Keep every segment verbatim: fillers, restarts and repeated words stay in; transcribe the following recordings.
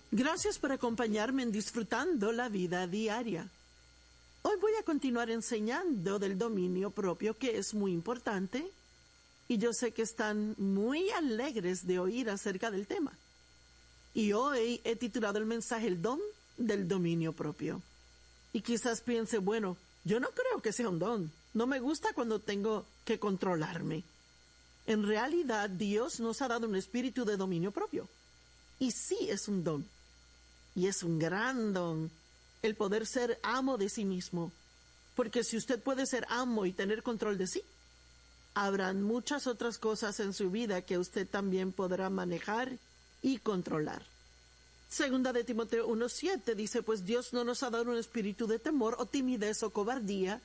Gracias por acompañarme en Disfrutando la Vida Diaria. Hoy voy a continuar enseñando del dominio propio, que es muy importante, y yo sé que están muy alegres de oír acerca del tema. Y hoy he titulado el mensaje El don del dominio propio. Y quizás piense, bueno, yo no creo que sea un don. No me gusta cuando tengo que controlarme. En realidad, Dios nos ha dado un espíritu de dominio propio. Y sí es un don. Y es un gran don el poder ser amo de sí mismo. Porque si usted puede ser amo y tener control de sí, habrán muchas otras cosas en su vida que usted también podrá manejar y controlar. Segunda de Timoteo uno siete dice, pues Dios no nos ha dado un espíritu de temor o timidez o cobardía,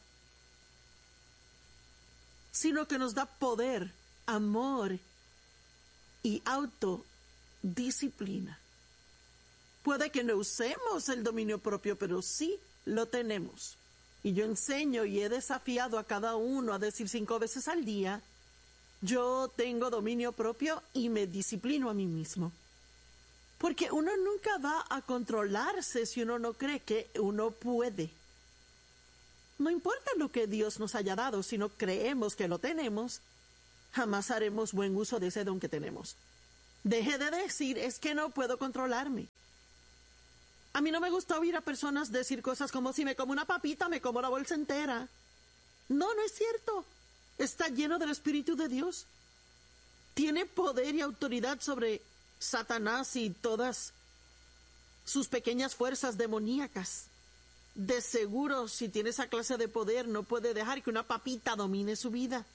sino que nos da poder, amor y autodisciplina. Puede que no usemos el dominio propio, pero sí lo tenemos. Y yo enseño y he desafiado a cada uno a decir cinco veces al día, yo tengo dominio propio y me disciplino a mí mismo. Porque uno nunca va a controlarse si uno no cree que uno puede. No importa lo que Dios nos haya dado, si no creemos que lo tenemos, jamás haremos buen uso de ese don que tenemos. Deje de decir, es que no puedo controlarme. A mí no me gusta oír a personas decir cosas como si me como una papita, me como la bolsa entera. No, no es cierto. Está lleno del Espíritu de Dios. Tiene poder y autoridad sobre Satanás y todas sus pequeñas fuerzas demoníacas. De seguro, si tiene esa clase de poder, no puede dejar que una papita domine su vida.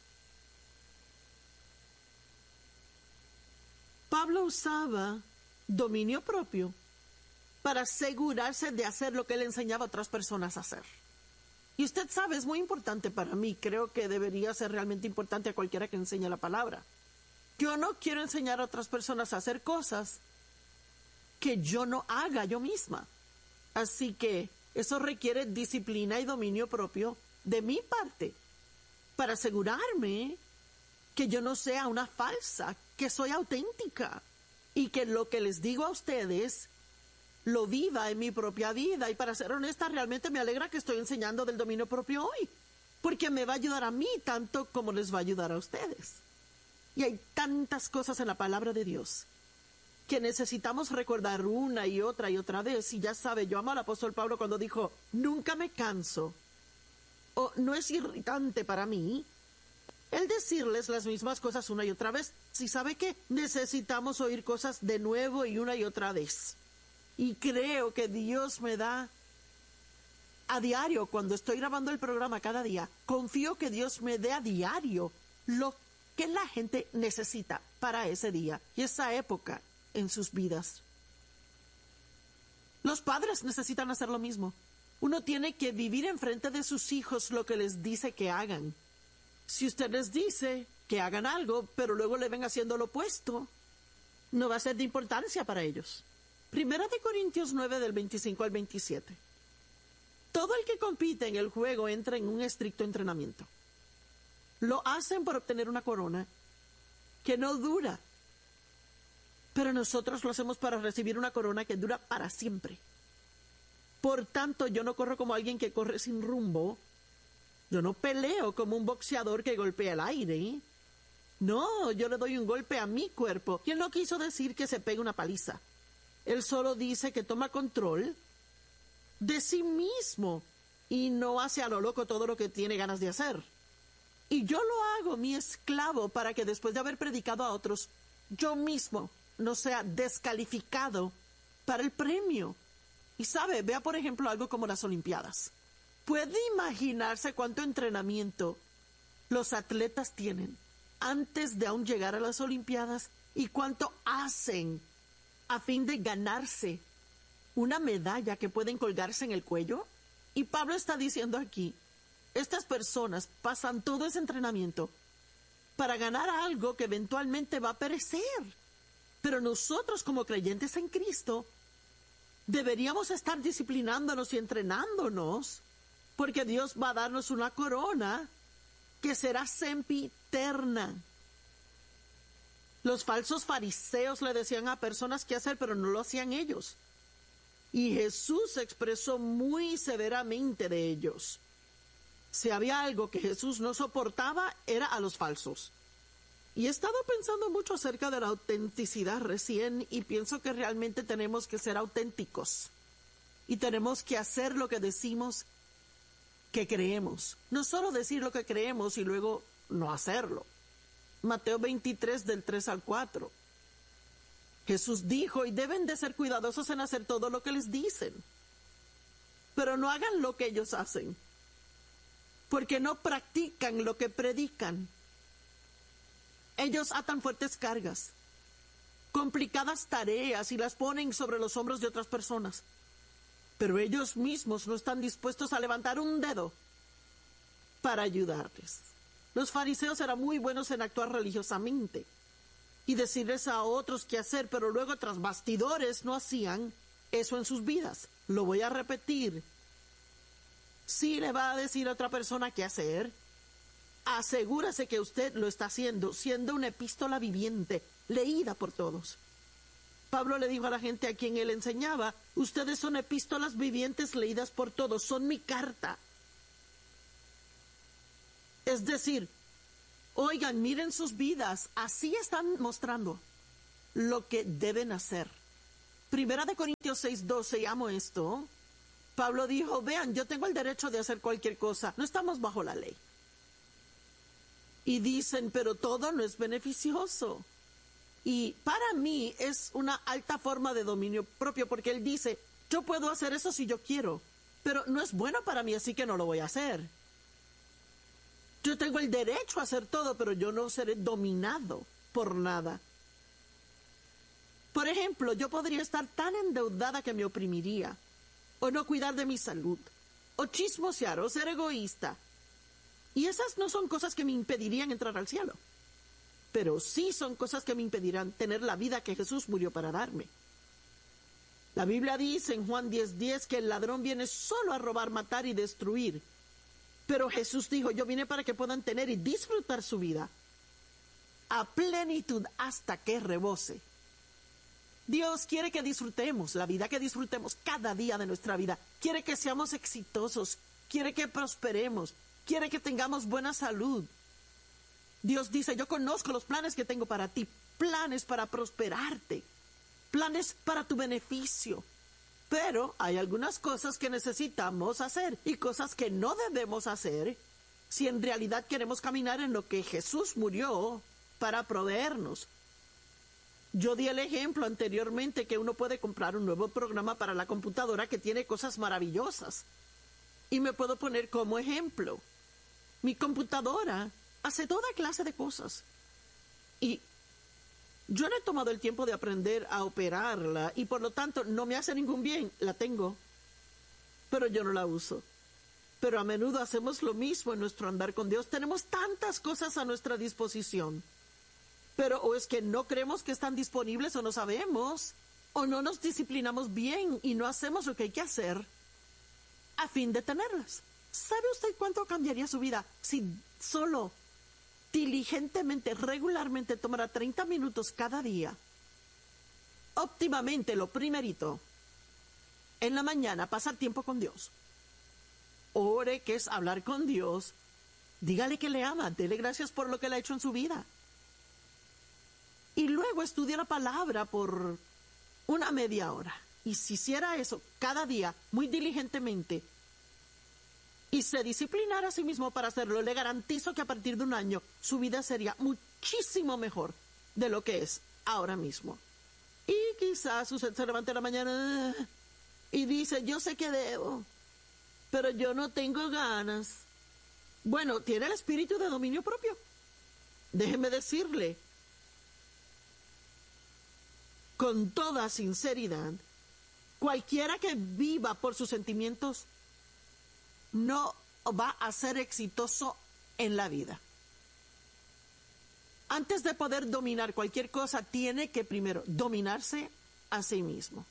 Pablo usaba dominio propio para asegurarse de hacer lo que él enseñaba a otras personas a hacer. Y usted sabe, es muy importante para mí, creo que debería ser realmente importante a cualquiera que enseñe la palabra. Yo no quiero enseñar a otras personas a hacer cosas que yo no haga yo misma. Así que eso requiere disciplina y dominio propio de mi parte, para asegurarme que yo no sea una falsa, que soy auténtica, y que lo que les digo a ustedes lo viva en mi propia vida. Y para ser honesta, realmente me alegra que estoy enseñando del dominio propio hoy, porque me va a ayudar a mí tanto como les va a ayudar a ustedes. Y hay tantas cosas en la palabra de Dios que necesitamos recordar una y otra y otra vez. Y ya sabe, yo amo al apóstol Pablo cuando dijo, nunca me canso, o no es irritante para mí el decirles las mismas cosas una y otra vez. Si sabe que necesitamos oír cosas de nuevo y una y otra vez. Y creo que Dios me da a diario, cuando estoy grabando el programa cada día, confío que Dios me dé a diario lo que la gente necesita para ese día y esa época en sus vidas. Los padres necesitan hacer lo mismo. Uno tiene que vivir enfrente de sus hijos lo que les dice que hagan. Si usted les dice que hagan algo, pero luego le ven haciendo lo opuesto, no va a ser de importancia para ellos. Primera de Corintios nueve, del veinticinco al veintisiete. Todo el que compite en el juego entra en un estricto entrenamiento. Lo hacen por obtener una corona que no dura. Pero nosotros lo hacemos para recibir una corona que dura para siempre. Por tanto, yo no corro como alguien que corre sin rumbo. Yo no peleo como un boxeador que golpea el aire. No, yo le doy un golpe a mi cuerpo. Y él no quiso decir que se pegue una paliza. Él solo dice que toma control de sí mismo y no hace a lo loco todo lo que tiene ganas de hacer. Y yo lo hago mi esclavo para que después de haber predicado a otros, yo mismo no sea descalificado para el premio. Y sabe, vea por ejemplo algo como las Olimpiadas. ¿Puede imaginarse cuánto entrenamiento los atletas tienen antes de aún llegar a las Olimpiadas y cuánto hacen a fin de ganarse una medalla que pueden colgarse en el cuello? Y Pablo está diciendo aquí, estas personas pasan todo ese entrenamiento para ganar algo que eventualmente va a perecer. Pero nosotros como creyentes en Cristo deberíamos estar disciplinándonos y entrenándonos, porque Dios va a darnos una corona que será sempiterna. Los falsos fariseos le decían a personas qué hacer, pero no lo hacían ellos. Y Jesús se expresó muy severamente de ellos. Si había algo que Jesús no soportaba, era a los falsos. Y he estado pensando mucho acerca de la autenticidad recién y pienso que realmente tenemos que ser auténticos. Y tenemos que hacer lo que decimos que creemos. No solo decir lo que creemos y luego no hacerlo. Mateo veintitrés del tres al cuatro. Jesús dijo, y deben de ser cuidadosos en hacer todo lo que les dicen. Pero no hagan lo que ellos hacen, porque no practican lo que predican. Ellos atan fuertes cargas, complicadas tareas y las ponen sobre los hombros de otras personas. Pero ellos mismos no están dispuestos a levantar un dedo para ayudarles. Los fariseos eran muy buenos en actuar religiosamente y decirles a otros qué hacer, pero luego tras bastidores no hacían eso en sus vidas. Lo voy a repetir. Si le va a decir a otra persona qué hacer, asegúrese que usted lo está haciendo, siendo una epístola viviente, leída por todos. Pablo le dijo a la gente a quien él enseñaba, ustedes son epístolas vivientes leídas por todos, son mi carta. Es decir, oigan, miren sus vidas, así están mostrando lo que deben hacer. Primera de Corintios seis doce, y amo esto. Pablo dijo, vean, yo tengo el derecho de hacer cualquier cosa, no estamos bajo la ley. Y dicen, pero todo no es beneficioso. Y para mí es una alta forma de dominio propio, porque él dice, yo puedo hacer eso si yo quiero, pero no es bueno para mí, así que no lo voy a hacer. Yo tengo el derecho a hacer todo, pero yo no seré dominado por nada. Por ejemplo, yo podría estar tan endeudada que me oprimiría, o no cuidar de mi salud, o chismosear, o ser egoísta. Y esas no son cosas que me impedirían entrar al cielo, pero sí son cosas que me impedirán tener la vida que Jesús murió para darme. La Biblia dice en Juan diez diez que el ladrón viene solo a robar, matar y destruir. Pero Jesús dijo, yo vine para que puedan tener y disfrutar su vida a plenitud hasta que rebose. Dios quiere que disfrutemos la vida, que disfrutemos cada día de nuestra vida. Quiere que seamos exitosos, quiere que prosperemos, quiere que tengamos buena salud. Dios dice, yo conozco los planes que tengo para ti, planes para prosperarte, planes para tu beneficio. Pero hay algunas cosas que necesitamos hacer y cosas que no debemos hacer si en realidad queremos caminar en lo que Jesús murió para proveernos. Yo di el ejemplo anteriormente que uno puede comprar un nuevo programa para la computadora que tiene cosas maravillosas. Y me puedo poner como ejemplo. Mi computadora hace toda clase de cosas. Y yo no he tomado el tiempo de aprender a operarla y por lo tanto no me hace ningún bien. La tengo, pero yo no la uso. Pero a menudo hacemos lo mismo en nuestro andar con Dios. Tenemos tantas cosas a nuestra disposición, pero o es que no creemos que están disponibles o no sabemos, o no nos disciplinamos bien y no hacemos lo que hay que hacer a fin de tenerlas. ¿Sabe usted cuánto cambiaría su vida si solo diligentemente, regularmente tomará treinta minutos cada día? Óptimamente, lo primerito, en la mañana, pasar tiempo con Dios. Ore, que es hablar con Dios. Dígale que le ama, dele gracias por lo que le ha hecho en su vida. Y luego estudie la palabra por una media hora. Y si hiciera eso cada día, muy diligentemente, y se disciplinara a sí mismo para hacerlo, le garantizo que a partir de un año su vida sería muchísimo mejor de lo que es ahora mismo. Y quizás usted se levante en la mañana y dice, yo sé que debo, pero yo no tengo ganas. Bueno, tiene el espíritu de dominio propio. Déjeme decirle, con toda sinceridad, cualquiera que viva por sus sentimientos no va a ser exitoso en la vida. Antes de poder dominar cualquier cosa, tiene que primero dominarse a sí mismo.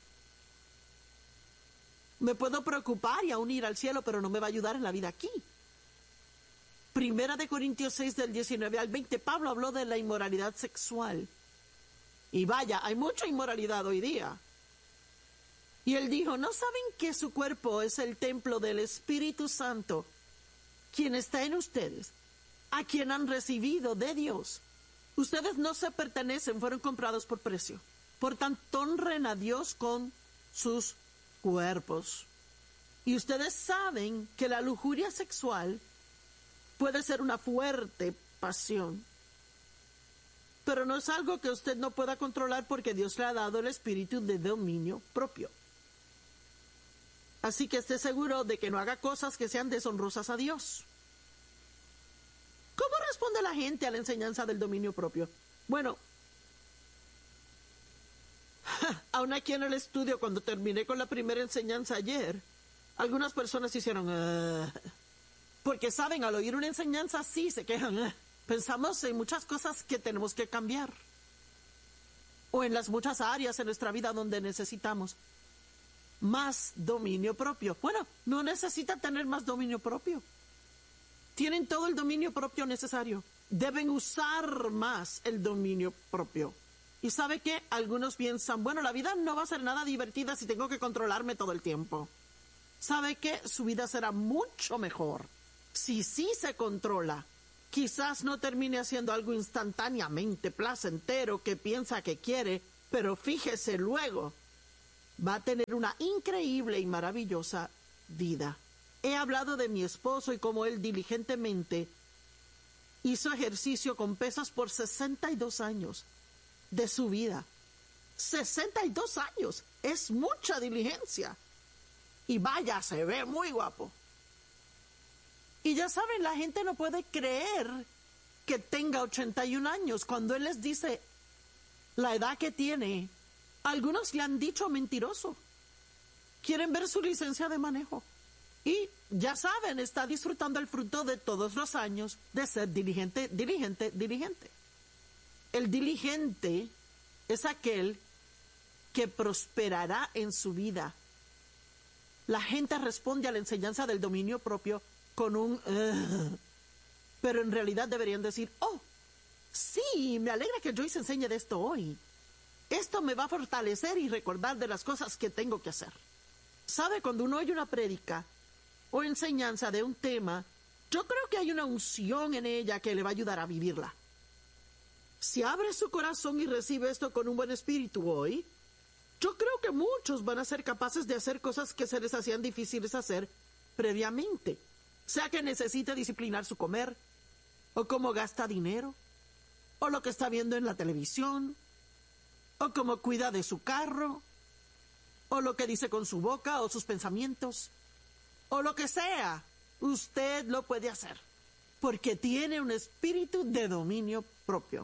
Me puedo preocupar y aún ir al cielo, pero no me va a ayudar en la vida aquí. Primera de Corintios seis, del diecinueve al veinte, Pablo habló de la inmoralidad sexual. Y vaya, hay mucha inmoralidad hoy día. Y él dijo, ¿no saben que su cuerpo es el templo del Espíritu Santo, quien está en ustedes, a quien han recibido de Dios? Ustedes no se pertenecen, fueron comprados por precio. Por tanto, honren a Dios con sus cuerpos. Y ustedes saben que la lujuria sexual puede ser una fuerte pasión, pero no es algo que usted no pueda controlar porque Dios le ha dado el espíritu de dominio propio. Así que esté seguro de que no haga cosas que sean deshonrosas a Dios. ¿Cómo responde la gente a la enseñanza del dominio propio? Bueno, aún aquí en el estudio, cuando terminé con la primera enseñanza ayer, algunas personas hicieron, uh, porque saben, al oír una enseñanza así, se quejan. Uh, pensamos en muchas cosas que tenemos que cambiar, o en las muchas áreas en nuestra vida donde necesitamos más dominio propio. Bueno, no necesita tener más dominio propio. Tienen todo el dominio propio necesario. Deben usar más el dominio propio. ¿Y sabe qué? Algunos piensan, bueno, la vida no va a ser nada divertida si tengo que controlarme todo el tiempo. ¿Sabe qué? Su vida será mucho mejor si sí se controla. Quizás no termine haciendo algo instantáneamente placentero que piensa que quiere, pero fíjese luego, va a tener una increíble y maravillosa vida. He hablado de mi esposo y cómo él diligentemente hizo ejercicio con pesas por sesenta y dos años de su vida. sesenta y dos años. Es mucha diligencia. Y vaya, se ve muy guapo. Y ya saben, la gente no puede creer que tenga ochenta y un años cuando él les dice la edad que tiene. Algunos le han dicho mentiroso. Quieren ver su licencia de manejo. Y ya saben, está disfrutando el fruto de todos los años de ser diligente, diligente, diligente. El diligente es aquel que prosperará en su vida. La gente responde a la enseñanza del dominio propio con un uh, pero en realidad deberían decir, oh, sí, me alegra que Joyce enseñe de esto hoy. Esto me va a fortalecer y recordar de las cosas que tengo que hacer. ¿Sabe? Cuando uno oye una prédica o enseñanza de un tema, yo creo que hay una unción en ella que le va a ayudar a vivirla. Si abre su corazón y recibe esto con un buen espíritu hoy, yo creo que muchos van a ser capaces de hacer cosas que se les hacían difíciles hacer previamente. Sea que necesite disciplinar su comer, o cómo gasta dinero, o lo que está viendo en la televisión, o cómo cuida de su carro, o lo que dice con su boca, o sus pensamientos, o lo que sea. Usted lo puede hacer, porque tiene un espíritu de dominio propio.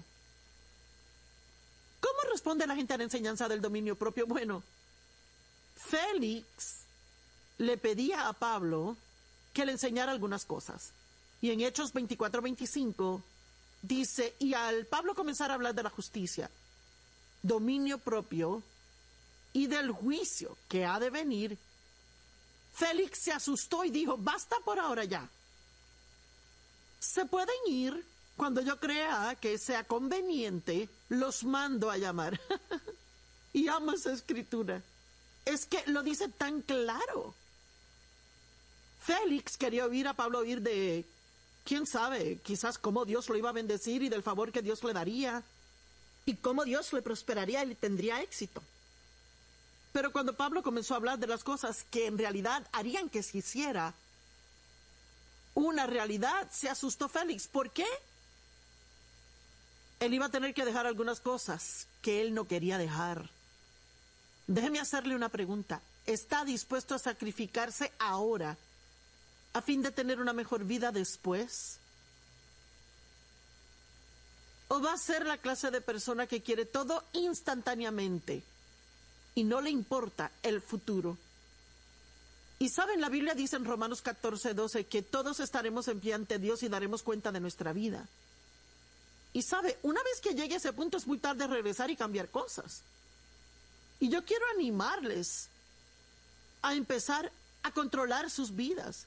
¿Cómo responde la gente a la enseñanza del dominio propio? Bueno, Félix le pedía a Pablo que le enseñara algunas cosas. Y en Hechos veinticuatro veinticinco dice, y al Pablo comenzar a hablar de la justicia, dominio propio y del juicio que ha de venir, Félix se asustó y dijo, basta por ahora ya. Se pueden ir. Cuando yo crea que sea conveniente, los mando a llamar. Y amo esa escritura. Es que lo dice tan claro. Félix quería oír a Pablo oír de, quién sabe, quizás cómo Dios lo iba a bendecir y del favor que Dios le daría. Y cómo Dios le prosperaría y le tendría éxito. Pero cuando Pablo comenzó a hablar de las cosas que en realidad harían que se hiciera una realidad, se asustó Félix. ¿Por qué? Él iba a tener que dejar algunas cosas que él no quería dejar. Déjeme hacerle una pregunta. ¿Está dispuesto a sacrificarse ahora a fin de tener una mejor vida después? ¿O va a ser la clase de persona que quiere todo instantáneamente y no le importa el futuro? Y saben, la Biblia dice en Romanos catorce doce que todos estaremos en pie ante Dios y daremos cuenta de nuestra vida. Y sabe, una vez que llegue a ese punto es muy tarde regresar y cambiar cosas. Y yo quiero animarles a empezar a controlar sus vidas.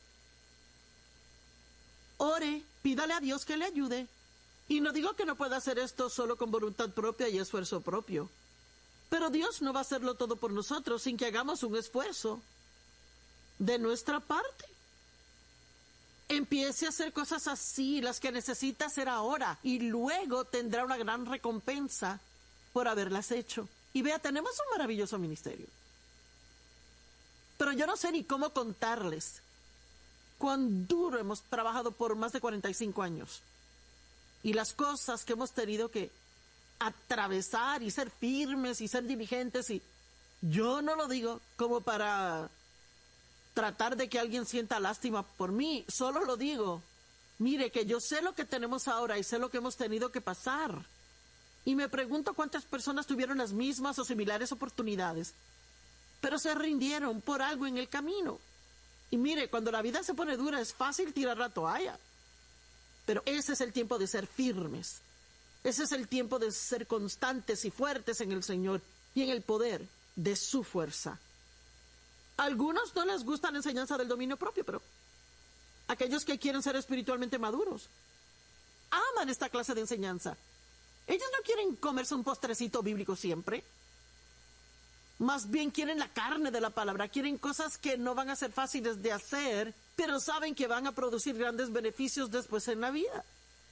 Ore, pídale a Dios que le ayude. Y no digo que no pueda hacer esto solo con voluntad propia y esfuerzo propio. Pero Dios no va a hacerlo todo por nosotros sin que hagamos un esfuerzo de nuestra parte. Empiece a hacer cosas así, las que necesita hacer ahora, y luego tendrá una gran recompensa por haberlas hecho. Y vea, tenemos un maravilloso ministerio. Pero yo no sé ni cómo contarles cuán duro hemos trabajado por más de cuarenta y cinco años. Y las cosas que hemos tenido que atravesar y ser firmes y ser diligentes. Y yo no lo digo como para tratar de que alguien sienta lástima por mí. Solo lo digo. Mire, que yo sé lo que tenemos ahora y sé lo que hemos tenido que pasar. Y me pregunto cuántas personas tuvieron las mismas o similares oportunidades, pero se rindieron por algo en el camino. Y mire, cuando la vida se pone dura es fácil tirar la toalla. Pero ese es el tiempo de ser firmes. Ese es el tiempo de ser constantes y fuertes en el Señor y en el poder de su fuerza. A algunos no les gusta la enseñanza del dominio propio, pero aquellos que quieren ser espiritualmente maduros aman esta clase de enseñanza. Ellos no quieren comerse un postrecito bíblico siempre. Más bien quieren la carne de la palabra. Quieren cosas que no van a ser fáciles de hacer, pero saben que van a producir grandes beneficios después en la vida.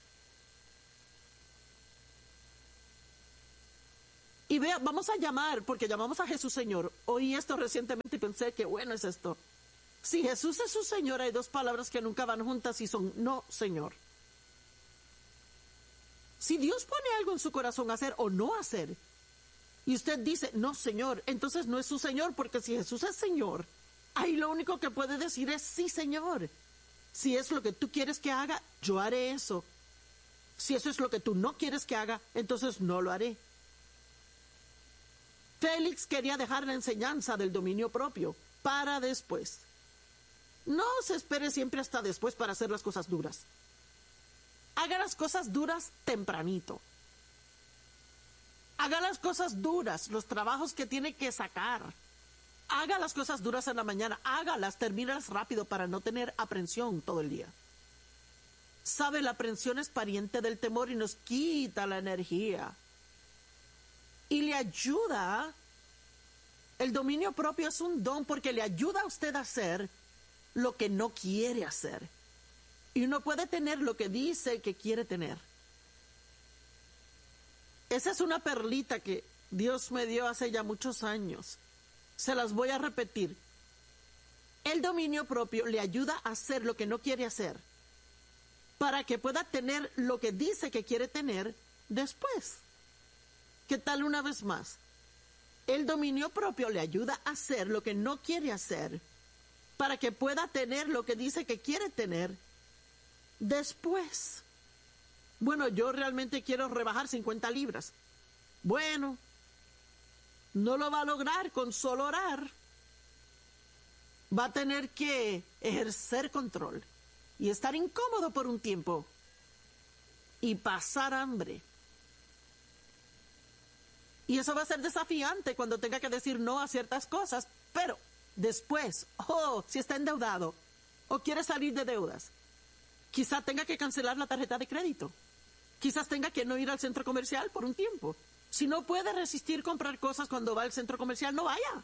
Y vea, vamos a llamar, porque llamamos a Jesús Señor. Oí esto recientemente y pensé que bueno es esto. Si Jesús es su Señor, hay dos palabras que nunca van juntas y son no, Señor. Si Dios pone algo en su corazón hacer o no hacer, y usted dice, no, Señor, entonces no es su Señor, porque si Jesús es Señor, ahí lo único que puede decir es, sí, Señor. Si es lo que tú quieres que haga, yo haré eso. Si eso es lo que tú no quieres que haga, entonces no lo haré. Félix quería dejar la enseñanza del dominio propio para después. No se espere siempre hasta después para hacer las cosas duras. Haga las cosas duras tempranito. Haga las cosas duras, los trabajos que tiene que sacar. Haga las cosas duras en la mañana. Hágalas, termínalas rápido para no tener aprensión todo el día. Sabe, la aprensión es pariente del temor y nos quita la energía. Y le ayuda. El dominio propio es un don porque le ayuda a usted a hacer lo que no quiere hacer. Y uno puede tener lo que dice que quiere tener. Esa es una perlita que Dios me dio hace ya muchos años. Se las voy a repetir. El dominio propio le ayuda a hacer lo que no quiere hacer, para que pueda tener lo que dice que quiere tener después. ¿Qué tal una vez más? El dominio propio le ayuda a hacer lo que no quiere hacer, para que pueda tener lo que dice que quiere tener después. Bueno, yo realmente quiero rebajar cincuenta libras. Bueno, no lo va a lograr con solo orar. Va a tener que ejercer control y estar incómodo por un tiempo y pasar hambre. Y eso va a ser desafiante cuando tenga que decir no a ciertas cosas, pero después, oh, si está endeudado o quiere salir de deudas, quizá tenga que cancelar la tarjeta de crédito. Quizás tenga que no ir al centro comercial por un tiempo. Si no puede resistir comprar cosas cuando va al centro comercial, no vaya.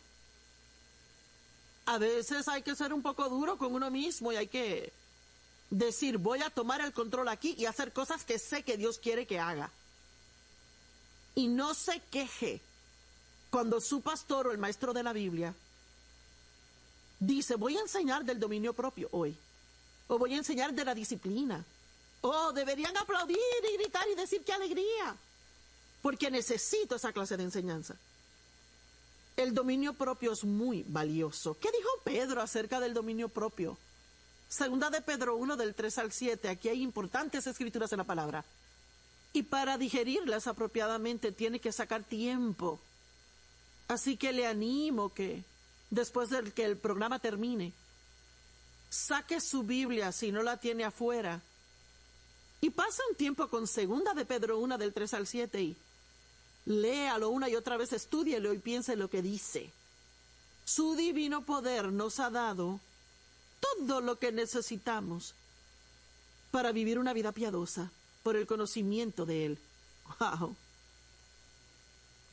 A veces hay que ser un poco duro con uno mismo y hay que decir, voy a tomar el control aquí y hacer cosas que sé que Dios quiere que haga. Y no se queje cuando su pastor o el maestro de la Biblia dice, voy a enseñar del dominio propio hoy. O voy a enseñar de la disciplina. Oh, deberían aplaudir y gritar y decir qué alegría. Porque necesito esa clase de enseñanza. El dominio propio es muy valioso. ¿Qué dijo Pedro acerca del dominio propio? Segunda de Pedro uno, del tres al siete. Aquí hay importantes escrituras en la palabra. Y para digerirlas apropiadamente tiene que sacar tiempo. Así que le animo que, después de que el programa termine, saque su Biblia si no la tiene afuera. Y pasa un tiempo con Segunda de Pedro uno, del tres al siete, y léalo una y otra vez, estúdielo y piense lo que dice. Su divino poder nos ha dado todo lo que necesitamos para vivir una vida piadosa por el conocimiento de Él. ¡Wow!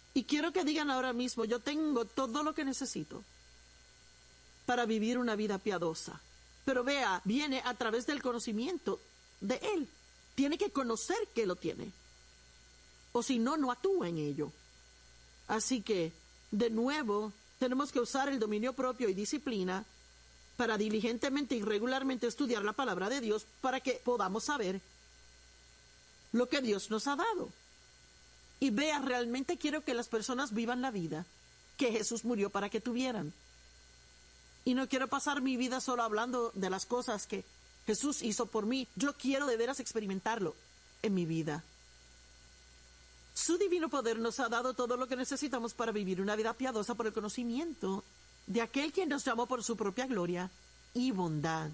Y quiero que digan ahora mismo, yo tengo todo lo que necesito para vivir una vida piadosa. Pero vea, viene a través del conocimiento de Él. Tiene que conocer que lo tiene. O si no, no actúa en ello. Así que, de nuevo, tenemos que usar el dominio propio y disciplina para diligentemente y regularmente estudiar la palabra de Dios para que podamos saber lo que Dios nos ha dado. Y vea, realmente quiero que las personas vivan la vida que Jesús murió para que tuvieran. Y no quiero pasar mi vida solo hablando de las cosas que Jesús hizo por mí. Yo quiero de veras experimentarlo en mi vida. Su divino poder nos ha dado todo lo que necesitamos para vivir una vida piadosa por el conocimiento de aquel quien nos llamó por su propia gloria y bondad.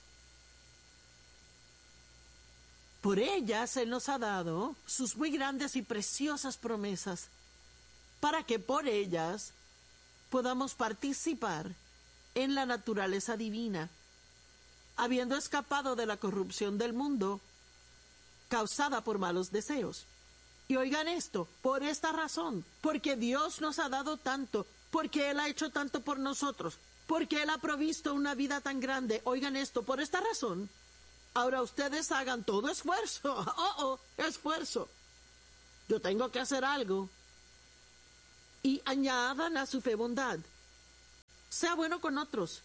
Por ellas Él nos ha dado sus muy grandes y preciosas promesas, para que por ellas podamos participar en la naturaleza divina, habiendo escapado de la corrupción del mundo causada por malos deseos. Y oigan esto, por esta razón, porque Dios nos ha dado tanto, porque Él ha hecho tanto por nosotros, porque Él ha provisto una vida tan grande. Oigan esto, por esta razón, ahora ustedes hagan todo esfuerzo. Oh, oh, esfuerzo. Yo tengo que hacer algo. Y añadan a su fe bondad. Sea bueno con otros.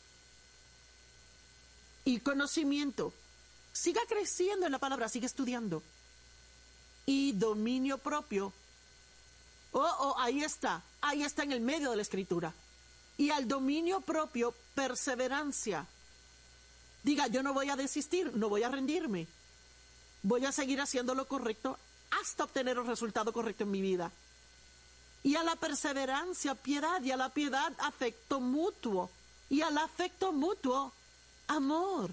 Y conocimiento. Siga creciendo en la palabra, siga estudiando. Y dominio propio. Oh, oh, ahí está. Ahí está en el medio de la escritura. Y al dominio propio, perseverancia. Diga, yo no voy a desistir, no voy a rendirme. Voy a seguir haciendo lo correcto hasta obtener el resultado correcto en mi vida. Y a la perseverancia, piedad. Y a la piedad, afecto mutuo. Y al afecto mutuo, amor.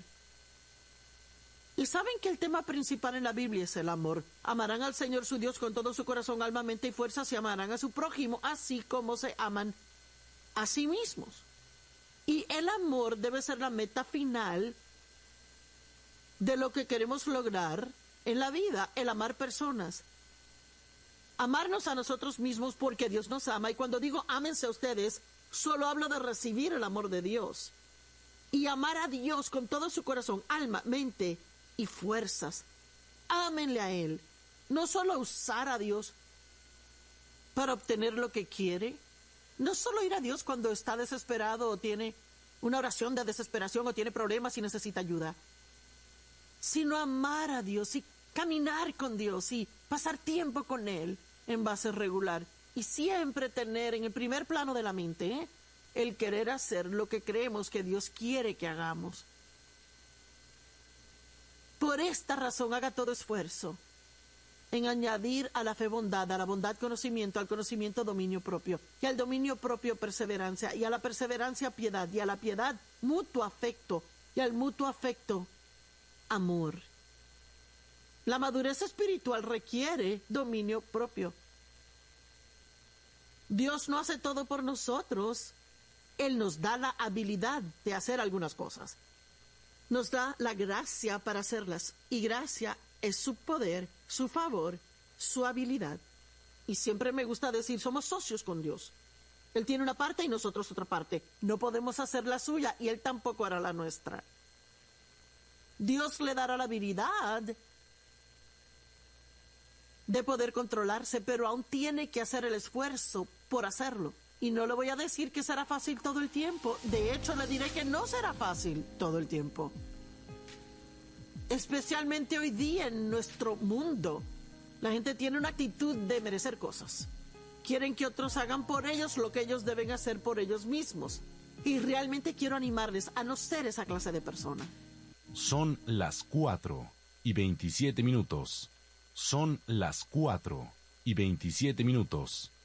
Y saben que el tema principal en la Biblia es el amor. Amarán al Señor su Dios con todo su corazón, alma, mente y fuerza. Se amarán a su prójimo, así como se aman a sí mismos. Y el amor debe ser la meta final de lo que queremos lograr en la vida, el amar personas. Amarnos a nosotros mismos porque Dios nos ama. Y cuando digo ámense a ustedes, solo hablo de recibir el amor de Dios. Y amar a Dios con todo su corazón, alma, mente y fuerzas. Ámenle a Él. No solo usar a Dios para obtener lo que quiere. No solo ir a Dios cuando está desesperado o tiene una oración de desesperación o tiene problemas y necesita ayuda. Sino amar a Dios y caminar con Dios y pasar tiempo con Él en base regular. Y siempre tener en el primer plano de la mente, ¿eh? el querer hacer lo que creemos que Dios quiere que hagamos. Por esta razón haga todo esfuerzo en añadir a la fe bondad, a la bondad conocimiento, al conocimiento dominio propio, y al dominio propio perseverancia, y a la perseverancia piedad, y a la piedad mutuo afecto, y al mutuo afecto amor. La madurez espiritual requiere dominio propio. Dios no hace todo por nosotros. Él nos da la habilidad de hacer algunas cosas. Nos da la gracia para hacerlas. Y gracia es su poder, su favor, su habilidad. Y siempre me gusta decir, somos socios con Dios. Él tiene una parte y nosotros otra parte. No podemos hacer la suya y Él tampoco hará la nuestra. Dios le dará la habilidad de poder controlarse, pero aún tiene que hacer el esfuerzo por hacerlo. Y no le voy a decir que será fácil todo el tiempo. De hecho, le diré que no será fácil todo el tiempo. Especialmente hoy día en nuestro mundo. La gente tiene una actitud de merecer cosas. Quieren que otros hagan por ellos lo que ellos deben hacer por ellos mismos. Y realmente quiero animarles a no ser esa clase de persona. Son las cuatro y veintisiete minutos. Son las cuatro y veintisiete minutos.